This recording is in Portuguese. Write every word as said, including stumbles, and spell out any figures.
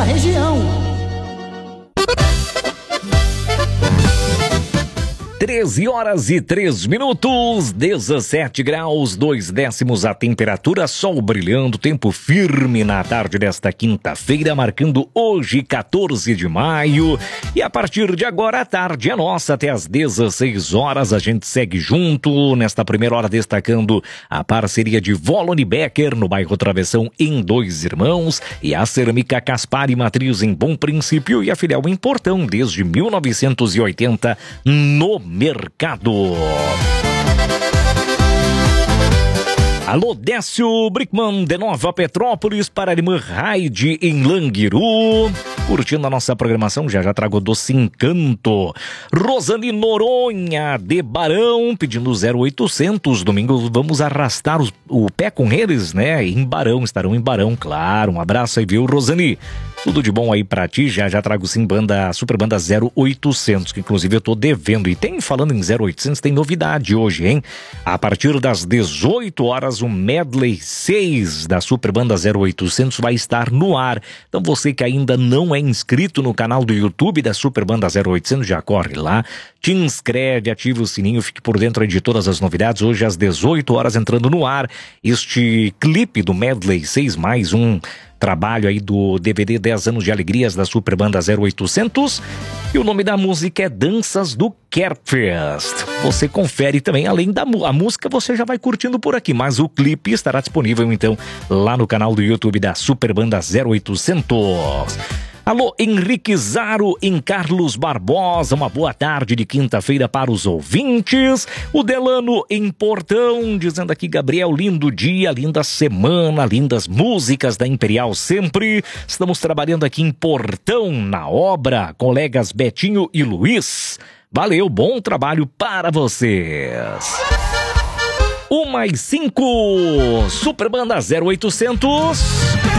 da região. treze horas e três minutos, dezessete graus, dois décimos a temperatura, sol brilhando, tempo firme na tarde desta quinta-feira, marcando hoje, quatorze de maio. E a partir de agora, a tarde é nossa, até às dezesseis horas, a gente segue junto. Nesta primeira hora, destacando a parceria de Volone Becker, no bairro Travessão, em Dois Irmãos, e a Cerâmica Caspari Matriz, em Bom Princípio, e a filial em Portão, desde mil novecentos e oitenta, no mercado. Alô, Décio Brickman, de Nova Petrópolis, para a irmã Raide, em Languiru. Curtindo a nossa programação, já já trago Doce Encanto. Rosane Noronha, de Barão, pedindo zero oitocentos. Domingo vamos arrastar os, o pé com eles, né? Em Barão, estarão em Barão, claro. Um abraço aí, viu, Rosane? Tudo de bom aí pra ti, já já trago sim banda, super banda zero oitocentos, que inclusive eu tô devendo. E tem, falando em zero oitocentos, tem novidade hoje, hein? A partir das dezoito horas, o Medley seis da super banda zero oitocentos vai estar no ar. Então você que ainda não é inscrito no canal do YouTube da super banda zero oitocentos, já corre lá, te inscreve, ativa o sininho, fique por dentro aí de todas as novidades. Hoje às dezoito horas entrando no ar, este clipe do Medley seis, mais um trabalho aí do D V D dez anos de alegrias da super banda zero oitocentos, e o nome da música é Danças do Kerfest. Você confere também, além da a música você já vai curtindo por aqui, mas o clipe estará disponível então lá no canal do YouTube da super banda zero oitocentos. Alô, Henrique Zaro, em Carlos Barbosa, uma boa tarde de quinta-feira para os ouvintes. O Delano em Portão, dizendo aqui, Gabriel, lindo dia, linda semana, lindas músicas da Imperial sempre. Estamos trabalhando aqui em Portão, na obra, colegas Betinho e Luiz. Valeu, bom trabalho para vocês. Um mais cinco, Super Banda zero oitocentos.